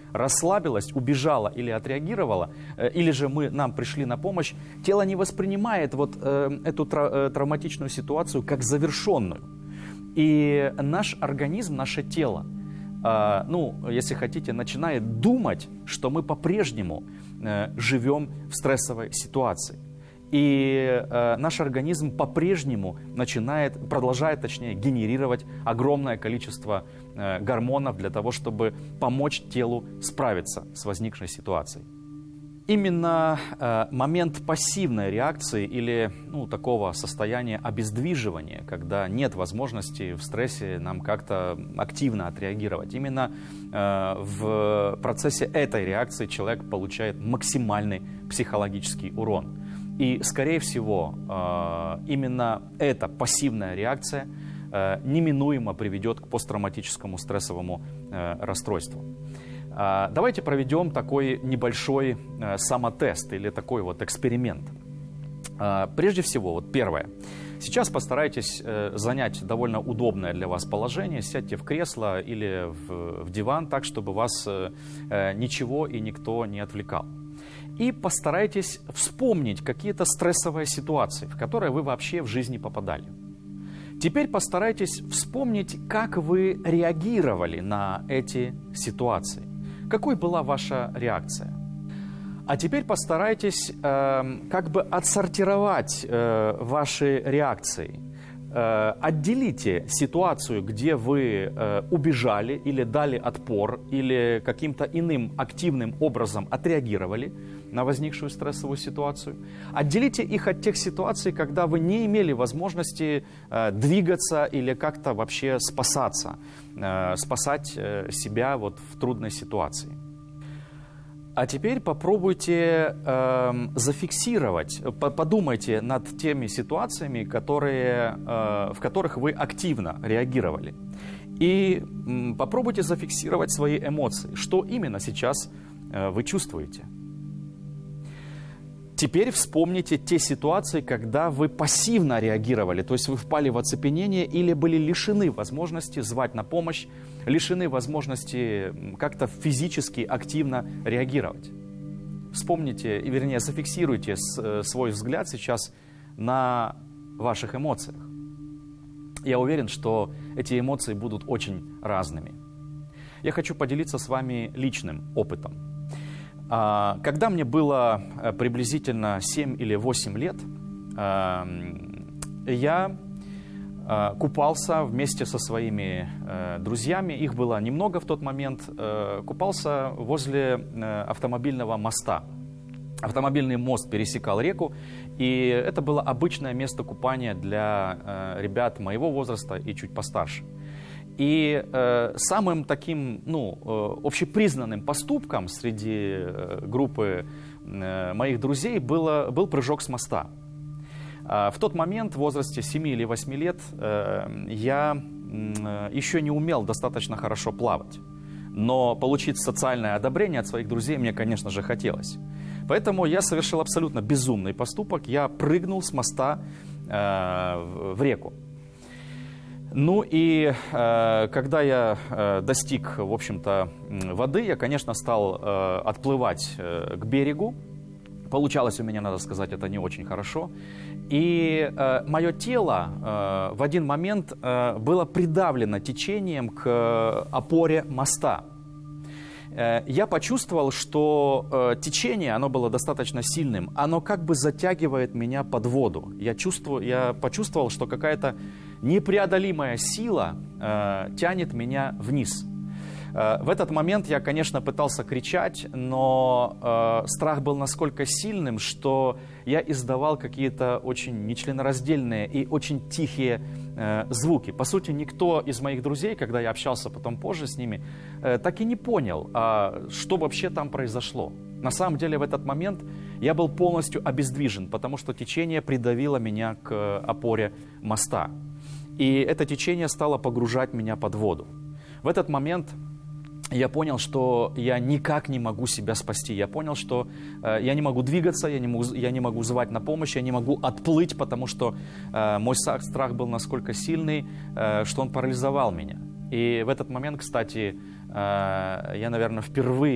расслабилось, убежало или отреагировало, или же нам пришли на помощь, тело не воспринимает вот эту травматичную ситуацию как завершенную. И наш организм, наше тело, если хотите, начинает думать, что мы по-прежнему живем в стрессовой ситуации. И наш организм по-прежнему продолжает генерировать огромное количество гормонов для того, чтобы помочь телу справиться с возникшей ситуацией. Именно момент пассивной реакции или такого состояния обездвиживания, когда нет возможности в стрессе нам как-то активно отреагировать, именно в процессе этой реакции человек получает максимальный психологический урон. И, скорее всего, именно эта пассивная реакция неминуемо приведет к посттравматическому стрессовому расстройству. Давайте проведем такой небольшой самотест или такой вот эксперимент. Прежде всего, первое. Сейчас постарайтесь занять довольно удобное для вас положение. Сядьте в кресло или в диван так, чтобы вас ничего и никто не отвлекал. И постарайтесь вспомнить какие-то стрессовые ситуации, в которые вы вообще в жизни попадали. Теперь постарайтесь вспомнить, как вы реагировали на эти ситуации. Какой была ваша реакция? А теперь постарайтесь отсортировать ваши реакции. Отделите ситуацию, где вы убежали или дали отпор, или каким-то иным активным образом отреагировали на возникшую стрессовую ситуацию. Отделите их от тех ситуаций, когда вы не имели возможности двигаться или как-то вообще спасать себя в трудной ситуации. А теперь попробуйте зафиксировать, подумайте над теми ситуациями, в которых вы активно реагировали. И попробуйте зафиксировать свои эмоции. Что именно сейчас вы чувствуете? Теперь вспомните те ситуации, когда вы пассивно реагировали, то есть вы впали в оцепенение или были лишены возможности звать на помощь, лишены возможности как-то физически активно реагировать. Вспомните, вернее, зафиксируйте свой взгляд сейчас на ваших эмоциях. Я уверен, что эти эмоции будут очень разными. Я хочу поделиться с вами личным опытом. Когда мне было приблизительно 7 или 8 лет, я купался вместе со своими друзьями, их было немного в тот момент, купался возле автомобильного моста. Автомобильный мост пересекал реку, и это было обычное место купания для ребят моего возраста и чуть постарше. И самым таким, общепризнанным поступком среди группы моих друзей был прыжок с моста. В тот момент, в возрасте 7 или 8 лет, я еще не умел достаточно хорошо плавать. Но получить социальное одобрение от своих друзей мне, конечно же, хотелось. Поэтому я совершил абсолютно безумный поступок. Я прыгнул с моста в реку. Когда я достиг, в общем-то, воды, я, конечно, стал отплывать к берегу. Получалось у меня, надо сказать, это не очень хорошо. И мое тело в один момент было придавлено течением к опоре моста. Я почувствовал, что течение, оно было достаточно сильным, оно как бы затягивает меня под воду. Я почувствовал, что какая-то непреодолимая сила тянет меня вниз. В этот момент я, конечно, пытался кричать, но страх был настолько сильным, что я издавал какие-то очень нечленораздельные и очень тихие звуки. По сути, никто из моих друзей, когда я общался потом позже с ними, так и не понял, что вообще там произошло. На самом деле в этот момент я был полностью обездвижен, потому что течение придавило меня к опоре моста. И это течение стало погружать меня под воду. В этот момент я понял, что я никак не могу себя спасти. Я понял, что я не могу двигаться, я не могу звать на помощь, я не могу отплыть, потому что мой страх был настолько сильный, что он парализовал меня. И в этот момент, кстати, я, наверное, впервые